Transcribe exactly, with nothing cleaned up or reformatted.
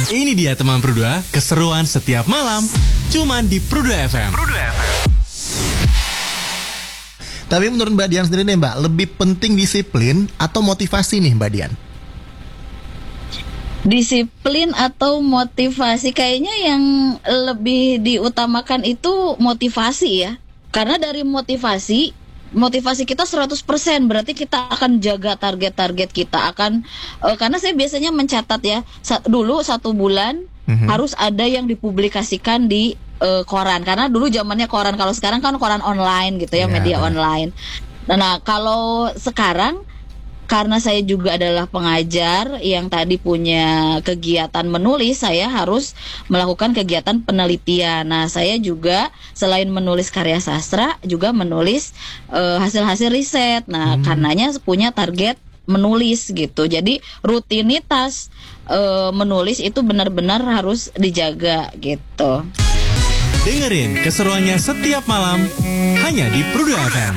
Ini dia teman Prudua, keseruan setiap malam, cuman di Prudua F M. Prudua F M. Tapi menurut Mbak Dian sendiri nih Mbak, lebih penting disiplin atau motivasi nih Mbak Dian? Disiplin atau motivasi, kayaknya yang lebih diutamakan itu motivasi ya. Karena dari motivasi, motivasi kita seratus persen, berarti kita akan jaga target-target kita akan uh, karena saya biasanya mencatat ya, sa- dulu satu bulan mm-hmm. harus ada yang dipublikasikan di uh, koran, karena dulu zamannya koran, kalau sekarang kan koran online gitu ya, yeah. media online. Nah, nah kalau sekarang karena saya juga adalah pengajar yang tadi punya kegiatan menulis, saya harus melakukan kegiatan penelitian. Nah, saya juga selain menulis karya sastra, juga menulis uh, hasil-hasil riset. Nah, hmm. karenanya punya target menulis gitu. Jadi rutinitas uh, menulis itu benar-benar harus dijaga gitu. Dengerin keseruannya setiap malam hanya di Prudua F M.